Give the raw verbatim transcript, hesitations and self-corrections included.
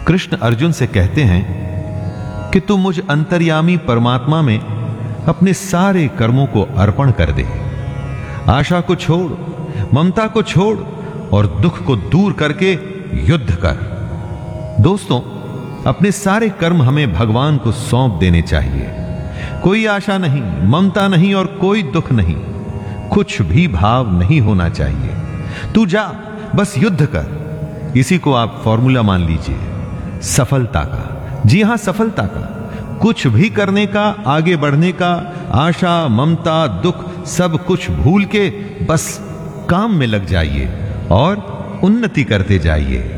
कृष्ण अर्जुन से कहते हैं कि तू मुझ अंतर्यामी परमात्मा में अपने सारे कर्मों को अर्पण कर दे। आशा को छोड़, ममता को छोड़ और दुख को दूर करके युद्ध कर। दोस्तों, अपने सारे कर्म हमें भगवान को सौंप देने चाहिए। कोई आशा नहीं, ममता नहीं और कोई दुख नहीं, कुछ भी भाव नहीं होना चाहिए। तू जा, बस युद्ध कर। इसी को आप फॉर्मूला मान लीजिए सफलता का। जी हां, सफलता का। कुछ भी करने का, आगे बढ़ने का, आशा, ममता, दुख सब कुछ भूल के बस काम में लग जाइए और उन्नति करते जाइए।